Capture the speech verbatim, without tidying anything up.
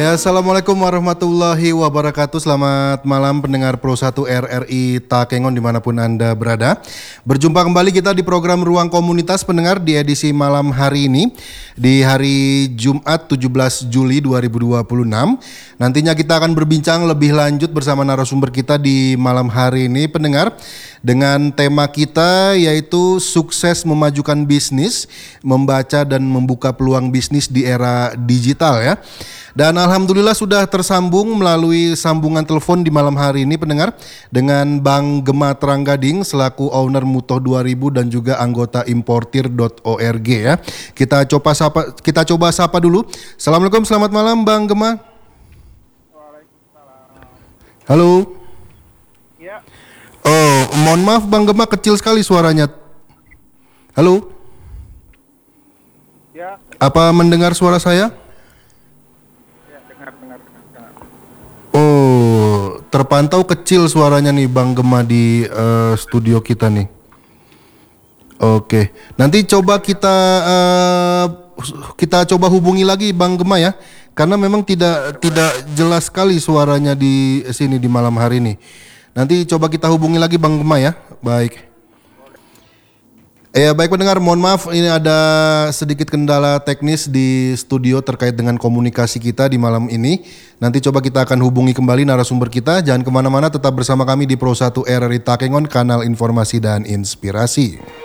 Ya, Assalamualaikum warahmatullahi wabarakatuh. Selamat malam pendengar Pro satu R R I Takengon dimanapun Anda berada. Berjumpa kembali kita di program Ruang Komunitas pendengar di edisi malam hari ini, di hari Jumat tujuh belas Juli dua ribu dua puluh enam. Nantinya kita akan berbincang lebih lanjut bersama narasumber kita di malam hari ini pendengar, dengan tema kita yaitu sukses memajukan bisnis, membaca dan membuka peluang bisnis di era digital ya. Dan alhamdulillah sudah tersambung melalui sambungan telepon di malam hari ini pendengar dengan Bang Gema Tranggading selaku owner Mutoh dua ribu dan juga anggota importir dot org ya. Kita coba sapa kita coba sapa dulu. Assalamualaikum, selamat malam Bang Gema. Waalaikumsalam. Halo. Ya. Oh, mohon maaf Bang Gema, kecil sekali suaranya. Halo. Ya. Apa mendengar suara saya? Oh, terpantau kecil suaranya nih Bang Gema di uh, studio kita nih. Oke, nanti coba kita uh, kita coba hubungi lagi Bang Gema ya, karena memang tidak tidak jelas sekali suaranya di sini di malam hari ini. Nanti coba kita hubungi lagi Bang Gema ya. Baik. Eh baik pendengar, mohon maaf ini ada sedikit kendala teknis di studio terkait dengan komunikasi kita di malam ini. Nanti coba kita akan hubungi kembali narasumber kita. Jangan kemana-mana, tetap bersama kami di Pro satu R R I Takengon, kanal informasi dan inspirasi.